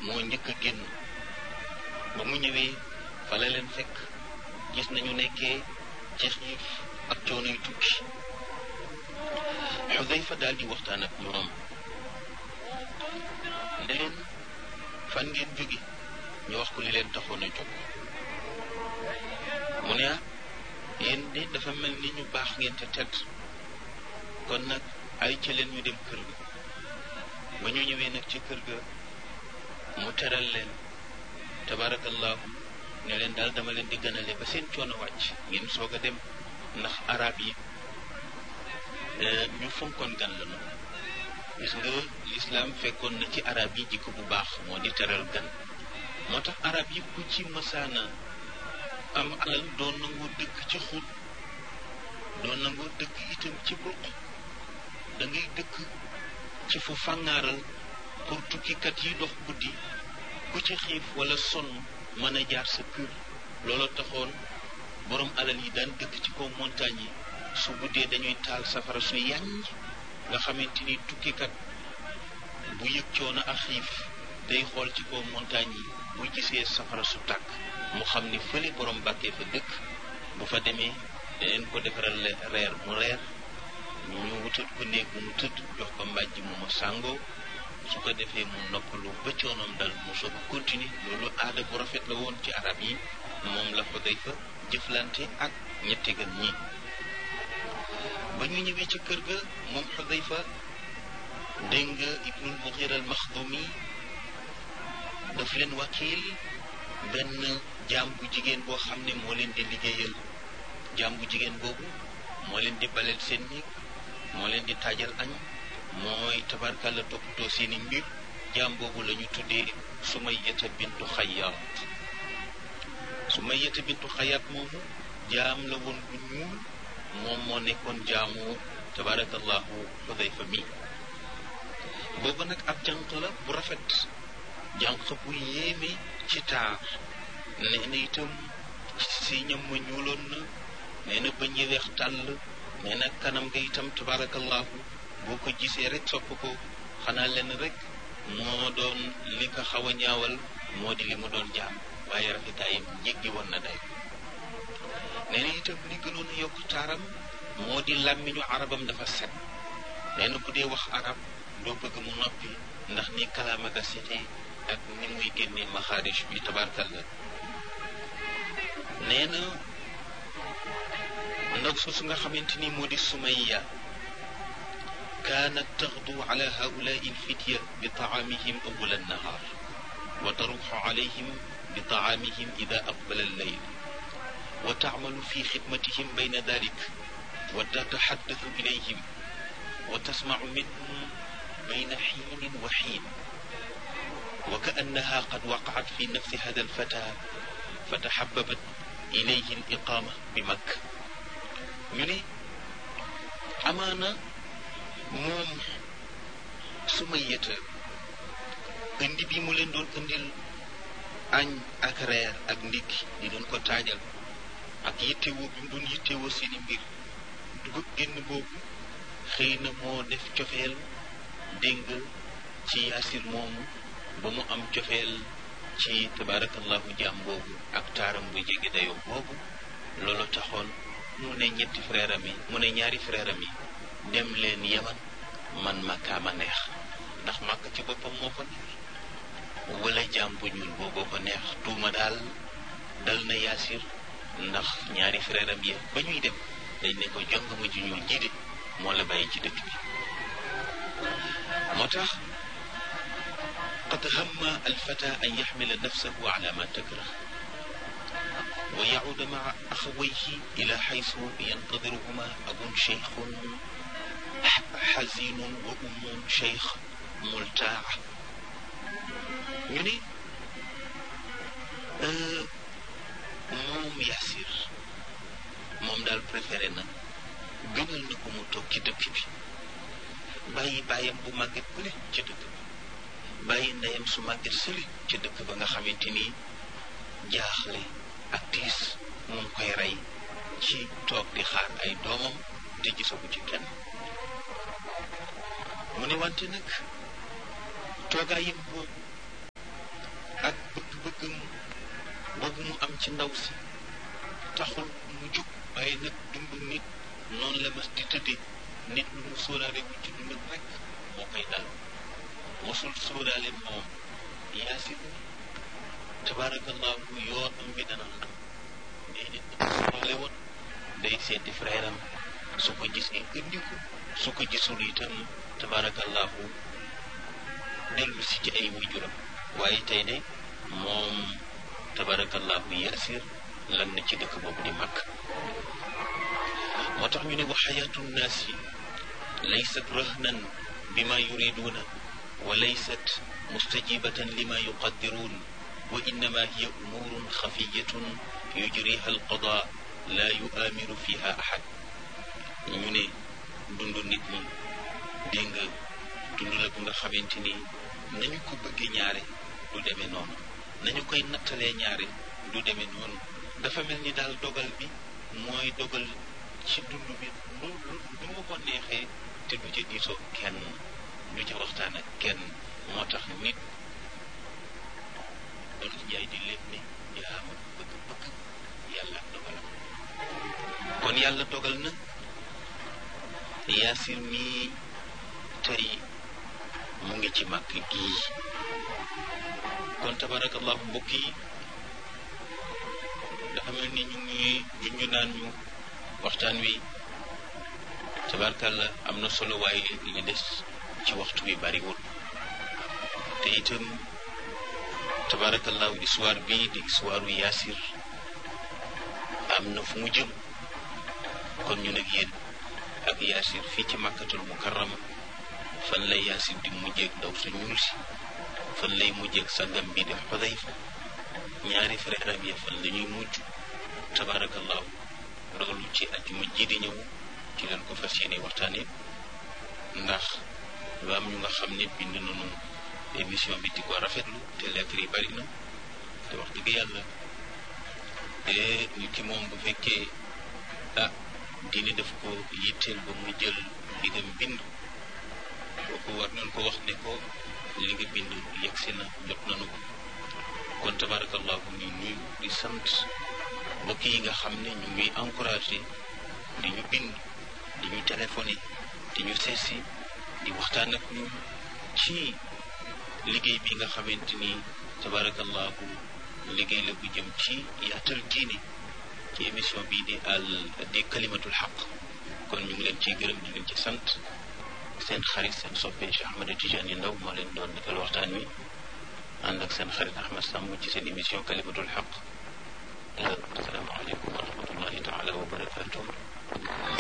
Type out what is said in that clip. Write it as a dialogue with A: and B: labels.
A: moo njëkk a génn. ba mu ñëwee fa la leen fekk, gis nañu nekkee ci xiif ak coono yu tukki. Xudayfa daal di waxtaan ak ñoom ne leen fan ngeen jóge, ñu wax ko li leen taxoon a jóg. mu ne yéen de dafa mel ni ñu baax ngeen te tedd, kon nag ay ca leen ñu dem kër ga. ba ñu ñëwee nag ci kër ga mu teral leen tabarakallahu, ne leen daal dama leen di gënale ba seen coono wàcc ngeen soog a dem, ndax arab yi ñu fonkoon gan la noonu. gis nga lislaam fekkoon na ci arab yi jikko bu baax, moo di teral gan. moo tax arab yi ku ci masaana am alal doon nangoo dëkk ci xut, doon nangoo dëkk itam ci ruq, da ngay dëkk ci fu fàngaaral pour tukkikat yi dox guddi ku ci xiif wala sonn mën a jaar sa kër. looloo taxoon borom alal yi daan dëkk ci kaw montagne yi, su guddee dañuy taal safara su yàññ nga xamante ni tukkikat bu yëg coono ak xiif day xool ci kaw montagne yi, bu gisee safara su tàkk mu xam ni fële borom bàkkee fa dëkk. bu fa demee daneen ko defaral reer mu reer, ñu wutal ko néeg bu mu tëdd, jox ko mbàjj mu ma sàngoo, su ko defee mu noppalu ba coonoom dal mu soog a continuer. loolu aada bu rafet la woon ci arab yi, moom la Xudayfa jëflante ak ñetti gan ñi. ba ñu ñëwee ci kër ga moom Xudayfa, dégg nga Ibnul Mughira al Maxdumi daf leen wakiil benn jaam bu jigéen boo xam ne moo leen di liggéeyal. jaam bu jigéen boobu moo leen di baleel seen néeg, moo leen di taajal añ, mooy tabarkàlla toppatoo seeni mbir. jaam boobu la ñu tuddee Sumayyata bintu Xayyaat. Sumayyata bintu Xayyaat moomu jaam la woon bu ñuul, moom moo nekkoon jaamu tabarakallahu Xudayfa mi. boobu nag ab jànq la bu rafet, jànq bu yéeme ci taar. nee na itam si ñam ma ñuuloon na, nee na bañ yi weex tàll, nee na kanam nga itam tabarakallahu boo ko gisee rek sopp ko. xanaa lenn rek moo doon li ko xaw a ñaawal, moo di li mu doon jaam, waaye rafetaayam jéggi woon na day. nee na itam li gënoon a yokk taaram moo di làmmiñu arabam dafa set. nee na bu dee wax arab doo bëgg mu noppi, ndax ni kalaama ga setee ak ni muy génnee maxaarij bi tabarkalla. nee na ndaw soosu nga xamante ni moo di Sumayya kaanat taxdu ala haulaai alfitya bi taamihim awwala annahaar wa taruxu alayhim bi taamihim ida aqbala allayl wa taamalu fi xidmatihim bayna dalik wa tataxaddathu ilayhim wa tasmacu minhum bayna xiinin wa xiin wa kaannaha qad waqacat fi nafsi hada alfata fa taxababat ilayhi aliqaama bi Makka. ñu ne amaana moom Sumayyata indi bi mu leen doon indil añ ak reer ak ndikki di doon ko taajal ak yittewoo bi mu doon yittewoo seeni mbir, dugub génn boobu xëy na moo def cofeel dégg ci Yaasir moomu ba mu am cofeel ci tabarakallahu jaam boobu ak taaram bu jege dayoo boobu. loolu taxoon mu ne ñetti frère am yi, mu ne ñaari frère am yi dem leen Yaman, man Makka ma neex, ndax Makka ci boppam moo ko neex wala jaam bu ñuul booboo ko neex. tuuma daal dal na Yaasir, ndax ñaari frère am yi ba ñuy dem dañ ne ko jong ma ju ñuul ji de moo la bàyyi ci dëkk bi. moo tax qad hamma alfata an yaxmila nafsahu ala ma takrah wa yacuuda maca axawayhi ila xaysu yantadiruhuma abun cheikhun xazinun wa ummun cheikh multaa. ñu ne moom Yaasir moom daal préféré na, gënal na ko mu toog ci dëkk bi, bàyyi bàyyam bu màgget bële ci dëkk bi, bàyyi ndeyam su màgget sëli ci dëkk ba nga xamante ni jaaxle ak tiis mu ngi koy rey ci toog di xaar ay doomam te gisagu ci kenn. mu ne wante nag toogaayam boobu ci ndaw si taxul mu jóg waaye nag dund nit noonu la mas di tëddee nit lu mu sóoraale wu ci dundam rek moo koy dal mosul sóoraale moom Yaasin tabarakallahu yoonam bi dana xam déedéet sóoraale woon day seeti frère am su ko gisee indi ko su ko gisul itam tabarakallahu dellu si ci ay waajuram waaye tey de moom tabarakallahu Yaasir lan na ci dëkk boobu di Makka moo tax ñu ne wa xayaatu nnaasi laysat rahnan bima yuriduuna wa laysat mustajibatan lima yuqaddiruun wa innama hiya umuurun xafiyatun yujriha alqada la yuamiru fiha ahad ñu ne dund nit ñi dégg nga dund la bu nga xamante ni nañu ko bëggee ñaare du demee noonu nañu koy nattalee ñaare du demee noonu dafa mel ni daal dogal bi mooy dogal ci dund bi lu mu ko neexee te du ca diisoo kenn du ca waxtaan ak kenn moo tax nit doon jaay di lépp ni jaama bëgg-bëgg yàlla ak dogalam kon yàlla dogal na Yaasir mii tey mu ngi ci màkk gii kon tabarakallahu mbokk yi dafa mel ni ñu naan ñu waxtaan wi tabarkalla am na solo waaye li des ci waxtu bi bariwul te itam tabarakallahu histoire bi di histoire Yaasir am na fu mu jëm kon ñu nag yéen ak Yaasir fii ci Makkatul Mukarrama fan lay Yaasir di mujjeeg daw su ñuul si fan lay mujjeeg sangam bi di Xudayfa ñaari frère am yi fan la ñuy mujj tabarakallahu loolu ci àjjuma ji di ñëw ci leen ko fas yéene waxtaane ndax lu am ñu nga xam ne bind nañu émission bi di ko rafetlu te lettre yi bari na te wax dëgg yàlla nit ki moom bu fekkee diine daf ko yitteel ba mu jël li nga bind kooku war nañ ko wax ne ko li nga bind yegsi na jot nañu ko kon tabarakallahu ñu nuyu di sant mbokk yi nga xam ne ñu ngi encouragé di ñu bind di ñu téléphoné di ñu seesi di waxtaan ak ñu ci liggéey bi nga xamante ni tabarakallahu liggéey la bu jëm ci yaatal diine ci émission bii di kalimatul xaq kon ñu ngi leen ciy gërëm di leen ci sant seen xarit seen soppe Cheikh Ahmed Tidiane Ndao moo leen doon defal waxtaan wi ànd ak seen xarit Ahmed Samb ci seen émission kalimatul xaq asalaamaaleykum wa rahmatullahi taala wa barakatuh